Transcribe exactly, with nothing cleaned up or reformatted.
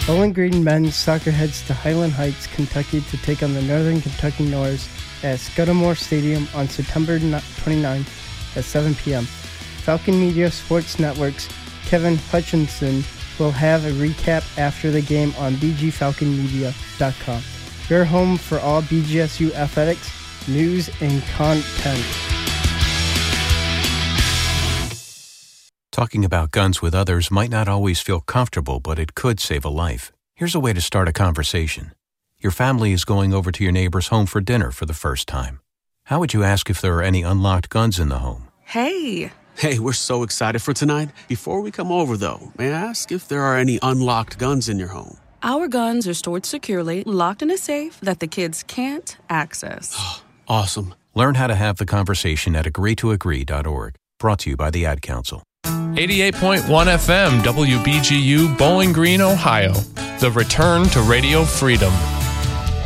Bowling Green men's soccer heads to Highland Heights, Kentucky to take on the Northern Kentucky Norse at Scudamore Stadium on September twenty-ninth at seven p.m. Falcon Media Sports Network's Kevin Hutchinson will have a recap after the game on b g falcon media dot com. Your home for all B G S U athletics, news, and content. Talking about guns with others might not always feel comfortable, but it could save a life. Here's a way to start a conversation. Your family is going over to your neighbor's home for dinner for the first time. How would you ask if there are any unlocked guns in the home? Hey! Hey, we're so excited for tonight. Before we come over, though, may I ask if there are any unlocked guns in your home? Our guns are stored securely, locked in a safe that the kids can't access. Awesome. Learn how to have the conversation at agree to agree dot org. Brought to you by the Ad Council. eighty-eight point one F M W B G U Bowling Green, Ohio. The return to radio freedom.